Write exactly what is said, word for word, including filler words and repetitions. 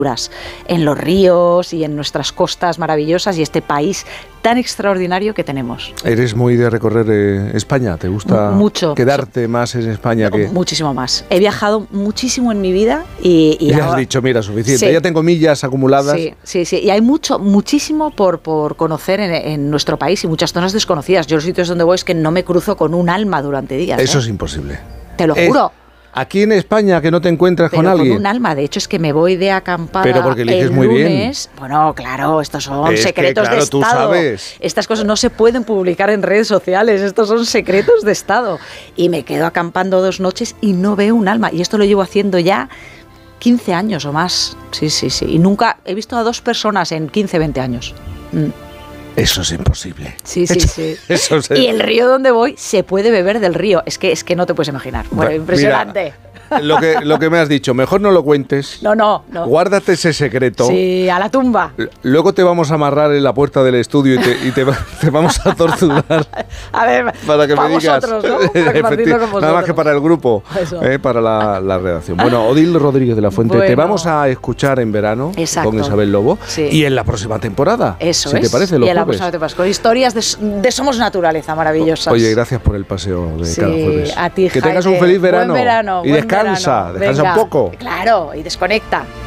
en los ríos y en nuestras costas maravillosas y este país tan extraordinario que tenemos. ¿Eres muy de recorrer eh, España? ¿Te gusta mucho quedarte más en España? Que... Muchísimo más. He viajado muchísimo en mi vida y... y ya ahora... has dicho, mira, suficiente. Sí. Ya tengo millas acumuladas. Sí, sí, sí. Y hay mucho, muchísimo por, por conocer en, en nuestro país y muchas zonas desconocidas. Yo los sitios donde voy es que no me cruzo con un alma durante días. Eso ¿eh? es imposible. Te lo es... juro. Aquí en España, que no te encuentras Pero con alguien. Con un alma, de hecho es que me voy de acampada. Pero porque eliges el muy lunes. bien. Bueno, claro, estos son es secretos que, claro, de Estado. Tú sabes. Estas cosas no se pueden publicar en redes sociales, estos son secretos de Estado. Y me quedo acampando dos noches y no veo un alma. Y esto lo llevo haciendo ya quince años o más. Sí, sí, sí. Y nunca he visto a dos personas en quince, veinte años. Mm. Eso es imposible. Sí, sí, eso, sí. Eso es... Y el río donde voy se puede beber del río. Es que, es que no te puedes imaginar. Bueno, impresionante. Mira, lo que, lo que me has dicho, mejor no lo cuentes. No, no, no. Guárdate ese secreto. Sí, a la tumba. Luego te vamos a amarrar en la puerta del estudio y te, y te, te vamos a torturar. A ver, para que para me digas. vosotros, ¿no? Efectivamente, con nada más que para el grupo, eh, para la, la redacción. Bueno, Odil Rodríguez de la Fuente, bueno. Te vamos a escuchar en verano. Exacto. Con Isabel Lobo. Sí. Y en la próxima temporada. Eso si es. te parece, los y en la jueves. próxima temporada. Con historias de, de Somos Naturaleza maravillosas. Oye, gracias por el paseo de sí, cada jueves. A ti, que Jaime. tengas un feliz verano. Buen verano y buen descansa, verano. descansa Venga, un poco. Claro, y desconecta.